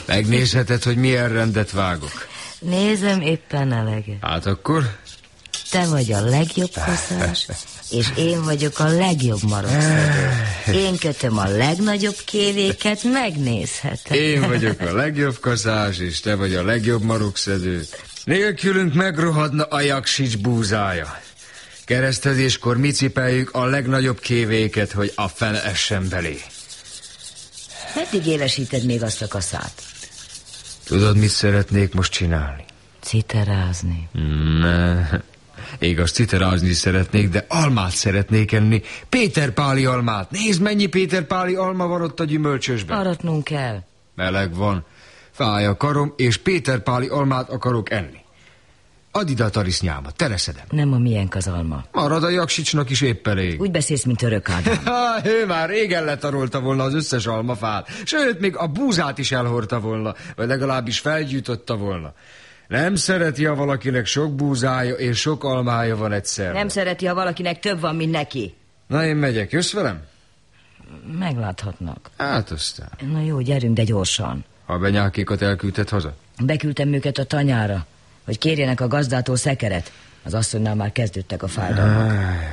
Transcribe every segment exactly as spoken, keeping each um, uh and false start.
Megnézheted, hogy milyen rendet vágok. Nézem éppen eleget. Hát akkor? Te vagy a legjobb kaszás, és én vagyok a legjobb marokszedő. Én kötöm a legnagyobb kévéket, megnézheted. Én vagyok a legjobb kaszás, és te vagy a legjobb marokszedő. Nélkülünk megrohadna a Jaksics búzája. Keresztezéskor mi cipeljük a legnagyobb kévéket, hogy a fene essen belé. Meddig élesíted még azt a kaszát? Tudod, mit szeretnék most csinálni? Citerázni. Ne, igaz, citerázni szeretnék, de almát szeretnék enni. Péterpáli almát. Nézd, mennyi péterpáli alma van ott a gyümölcsösben. Aratnunk kell. Meleg van. Fáj a karom, és péterpáli almát akarok enni. Add ide a tarisznyámat, te leszedem. Nem a miénk az alma. Marad a Jaksicsnak is épp elég. Úgy beszélsz, mint Örök Ádám. Ő már régen letarolta volna az összes almafát. Sőt, még a búzát is elhordta volna, vagy legalábbis felgyújtotta volna. Nem szereti, ha valakinek sok búzája és sok almája van egyszerre. Nem szereti, ha valakinek több van, mint neki. Na, én megyek. Jössz velem? Megláthatnak. Hát aztán. Na jó, gyerünk, de gyorsan. A benyákékat elküldted haza? Beküldtem őket a tanyára, hogy kérjenek a gazdától szekeret. Az asszonynál már kezdődtek a fájdalmak.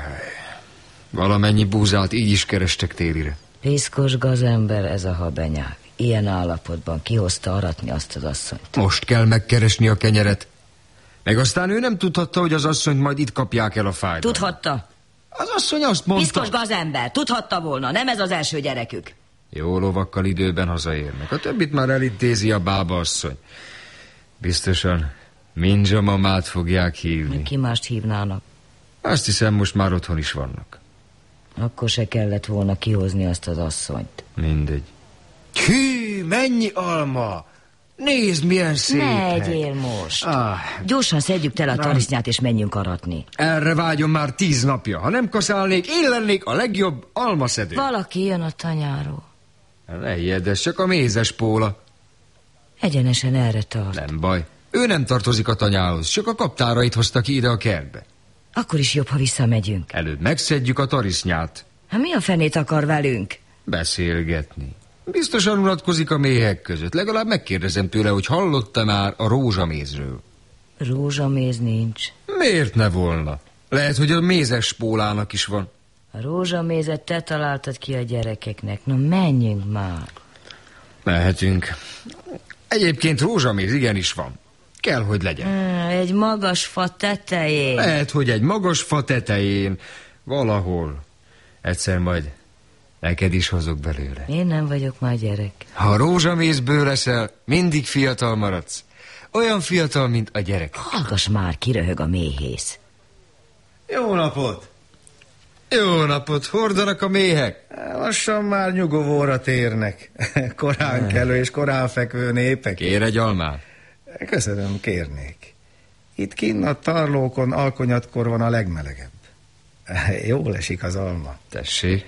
Valamennyi búzát így is kerestek télire. Piszkos gazember ez a habenyák. Ilyen állapotban kihozta aratni azt az asszonyt. Most kell megkeresni a kenyeret. Meg aztán ő nem tudhatta, hogy az asszonyt majd itt kapják el a fájdalmat. Tudhatta. Az asszony azt mondta... Piszkos gazember, tudhatta volna, nem ez az első gyerekük. Jó lovakkal időben hazaérnek. A többit már elintézi a bába asszony. Biztosan Mindzsa mamát fogják hívni. Ki mást hívnának? Azt hiszem, most már otthon is vannak. Akkor se kellett volna kihozni azt az asszonyt. Mindegy. Hű, mennyi alma! Nézd, milyen szép. Ne egyél most. Ah. Gyorsan szedjük tele a tarisznyát, és menjünk aratni. Erre vágyom már tíz napja. Ha nem kaszálnék, én lennék a legjobb almaszedő. Valaki jön a tanyáról. Ne ilyedd, ez csak a mézes póla. Egyenesen erre tart. Nem baj. Ő nem tartozik a tanyához, csak a kaptárait hozta ki ide a kertbe. Akkor is jobb, ha visszamegyünk. Előbb megszedjük a tarisznyát. Hát mi a fenét akar velünk? Beszélgetni. Biztosan unatkozik a méhek között. Legalább megkérdezem tőle, hogy hallotta már a rózsamézről. Rózsaméz nincs. Miért ne volna? Lehet, hogy a mézes pólának is van. A rózsamézet te találtad ki a gyerekeknek. Na, menjünk már. Mehetünk. Egyébként rózsaméz igenis van. Kell, hogy legyen. Hmm, egy magas fa tetején. Lehet, hogy egy magas fa tetején. Valahol. Egyszer majd neked is hozok belőle. Én nem vagyok már gyerek. Ha rózsamézből leszel, mindig fiatal maradsz. Olyan fiatal, mint a gyerek. Hallgass már, kiröhög a méhész. Jó napot! Jó napot, hordanak a méhek. Lassan már nyugovóra térnek. Korán kelő és korán fekvő népek. Kér egy almát? Köszönöm, kérnék. Itt kinn a tarlókon alkonyatkor van a legmelegebb. Jól esik az alma. Tessék.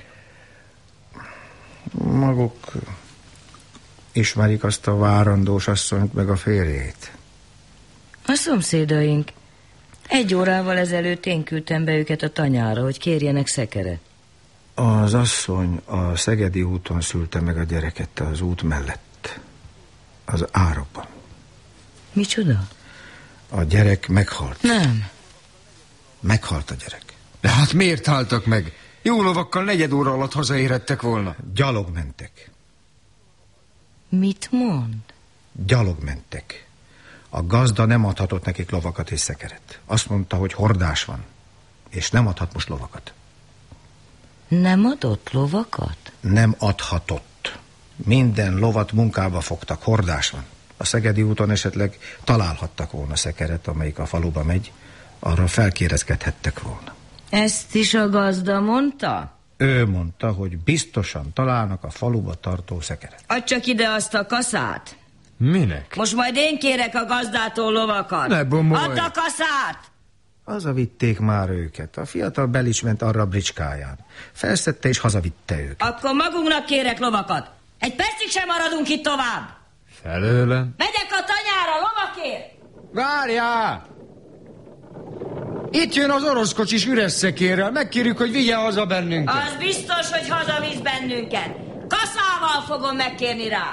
Maguk ismerik azt a várandós asszonyt meg a férjét? A szomszédaink. Egy órával ezelőtt én küldtem be őket a tanyára, hogy kérjenek szekeret. Az asszony a Szegedi úton szülte meg a gyereket az út mellett. Az árokban. Micsoda? A gyerek meghalt. Nem. Meghalt a gyerek. De hát miért haltak meg? Jó lovakkal negyed óra alatt hazaérhettek volna. Gyalog mentek. Mit mond? Gyalog mentek. A gazda nem adhatott nekik lovakat és szekeret. Azt mondta, hogy hordás van, és nem adhat most lovakat. Nem adott lovakat? Nem adhatott. Minden lovat munkába fogtak, hordás van. A Szegedi úton esetleg találhattak volna szekeret, amelyik a faluba megy, arra felkérezkedhettek volna. Ezt is a gazda mondta? Ő mondta, hogy biztosan találnak a faluba tartó szekeret. Add csak ide azt a kaszát. Minek? Most majd én kérek a gazdától lovakat. Ne bomolj. Add a kaszát! Hazavitték már őket. A fiatal bel is ment arra a bricskáján. Felszedte és hazavitte őket. Akkor magunknak kérek lovakat. Egy percig sem maradunk itt tovább. Felőlem? Megyek a tanyára lovakért. Várjál! Itt jön az orosz kocsis üres szekérrel. Megkérjük, hogy vigye haza bennünket. Az biztos, hogy hazavisz bennünket. Kaszával fogom megkérni rá.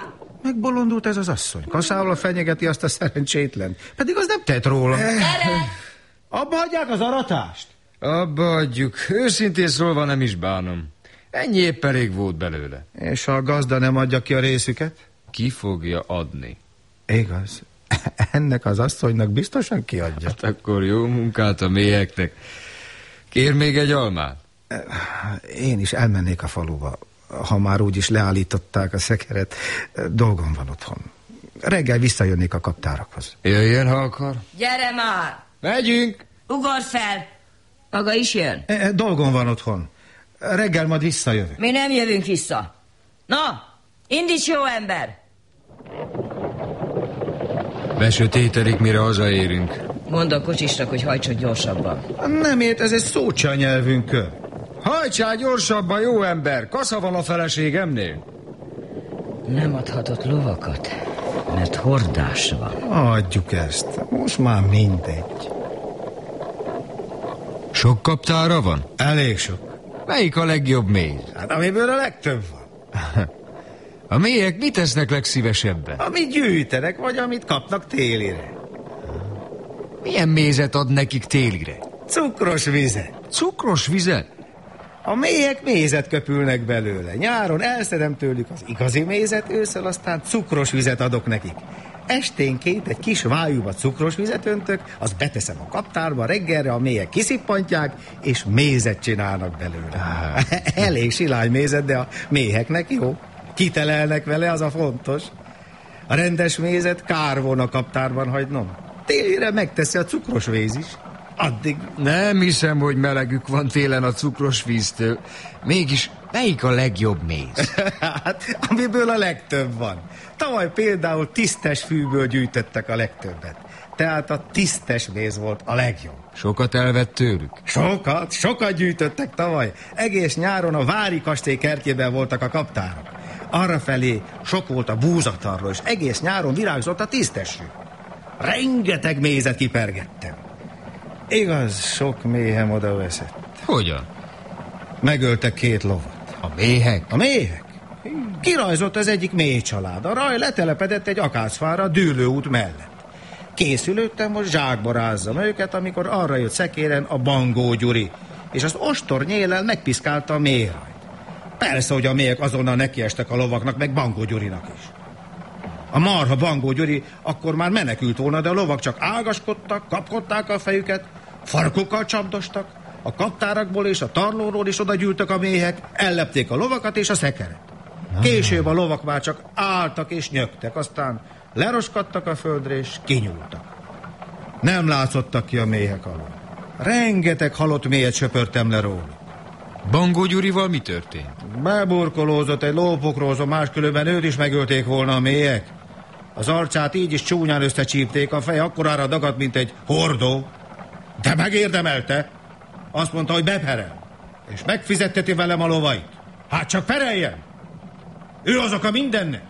Megbolondult ez az asszony. Kaszával fenyegeti azt a szerencsétlen. Pedig az nem tett róla. Abba hagyják az aratást? Abba adjuk. Őszintén szólva nem is bánom. Ennyi épp elég volt belőle. És ha a gazda nem adja ki a részüket? Ki fogja adni? Igaz. Ennek az asszonynak biztosan kiadja. Hát akkor jó munkát a méheknek. Kér még egy almát? Én is elmennék a faluba. Ha már úgyis leállították a szekeret, dolgom van otthon. Reggel visszajönnék a kaptárakhoz. Jöjjön, ha akar. Gyere már! Megyünk! Ugorj fel! Maga is jön? E, dolgom van otthon. Reggel majd visszajövök. Mi nem jövünk vissza. Na, indíts, jó ember! Besötétedik, mire hazaérünk. Mondd a kocsisnak, hogy hajtson gyorsabban. Nem ért, ez egy szócsa nyelvünkön. Hajtsál gyorsabban, jó ember! Kasza van a feleségemnél. Nem adhatott lovakat, mert hordás van. Adjuk ezt. Most már mindegy. Sok kaptára van? Elég sok. Melyik a legjobb méz? Hát amiből a legtöbb van. A méhek mit tesznek legszívesebben? Amit gyűjtenek, vagy amit kapnak télire. Milyen mézet ad nekik télire? Cukros vizet. Cukros vizet? A méhek mézet köpülnek belőle. Nyáron elszedem tőlük az igazi mézet, ősszel aztán cukros vizet adok nekik. Esténként egy kis vájúba cukros vizet öntök, azt beteszem a kaptárba, reggelre a méhek kiszippantják, és mézet csinálnak belőle. Elég silány mézet, de a méheknek jó. Kitelelnek vele, az a fontos. A rendes mézet kár volna a kaptárban hagynom. Télire megteszi a cukros víz is. Addig... Nem hiszem, hogy melegük van télen a cukros víztől. Mégis melyik a legjobb méz? Hát, amiből a legtöbb van. Tavaly például tisztes fűből gyűjtöttek a legtöbbet. Tehát a tisztes méz volt a legjobb. Sokat elvett tőlük? Sokat, sokat gyűjtöttek tavaly. Egész nyáron a Vári kastély kertjében voltak a kaptárak. Arrafelé sok volt a búzatarról, és egész nyáron virágzott a tisztes fű. Rengeteg mézet kipergettem. Igaz, sok méhem oda veszett. Hogyan? Megöltek két lovat. A méhek? A méhek? Kirajzott az egyik méh család. A raj letelepedett egy akácfára a dűlőút mellett. Készülődtem, most zsákba rázzam őket, amikor arra jött szekéren a Bangó Gyuri, és az ostor nyéllel megpiszkálta a méhrajt. Persze, hogy a méhek azonnal nekiestek a lovaknak, meg Bangó Gyurinak is. A marha Bangó Gyuri akkor már menekült volna, de a lovak csak ágaskodtak, kapkodták a fejüket, farkukkal csapdostak, a kaptárakból és a tarlóról is oda gyűltek a méhek, ellepték a lovakat és a szekeret. Később a lovak már csak álltak és nyögtek, aztán leroskadtak a földre és kinyúltak. Nem látszottak ki a méhek alól. Rengeteg halott méhet söpörtem le róluk. Bangó Gyurival mi történt? Beburkolózott egy lópokrózó, máskülönben őt is megölték volna a méhek. Az arcát így is csúnyán összecsípték, a fej akkorára dagadt, mint egy hordó. De megérdemelte. Azt mondta, hogy beperel, és megfizetteti velem a lovait. Hát csak pereljen! Ő az oka mindennek.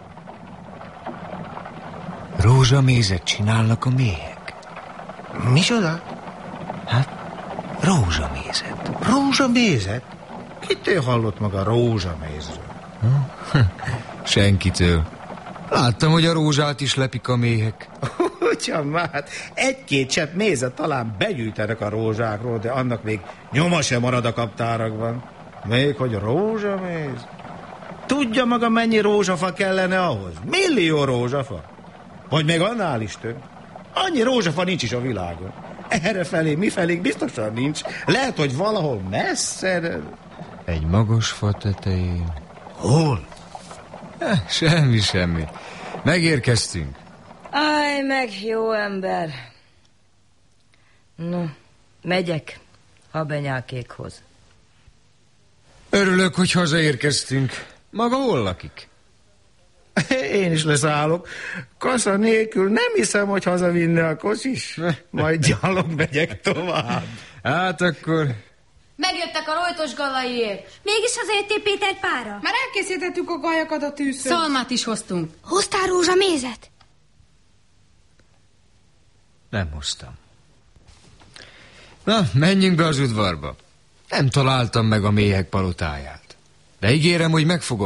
Rózsamézet csinálnak a méhek. Micsoda? Hát, rózsamézet. Rózsamézet? Kitől hallott maga rózsamézről? Senkitől. Láttam, hogy a rózsát is lepik a méhek. Ugyan már, egy-két csepp mézet talán begyűjtenek a rózsákról, de annak még nyoma sem marad a kaptárakban. Még hogy rózsaméz? Tudja maga, mennyi rózsafa kellene ahhoz? Millió rózsafa. Vagy még annál is több. Annyi rózsafa nincs is a világon. Errefelé, mifelé biztosan nincs. Lehet, hogy valahol messze... De... Egy magas fa tetején. Hol? Eh, semmi, semmi. Megérkeztünk. Állj meg, jó ember. No, megyek Habenyákékhoz. Örülök, hogy hazaérkeztünk. Maga hol lakik? Én is leszállok. Kasza nélkül nem hiszem, hogy hazavinne a kocsis. Majd gyalog megyek tovább. Hát akkor... Megjöttek a rojtos galaiért. Mégis azért Péter egy pára. Már elkészítettük a gajakat a tűzön. Szalmát is hoztunk. Hoztál rózsamézet? Nem hoztam. Na, menjünk be az udvarba. Nem találtam meg a méhek palotáját. De ígérem, hogy meg fogom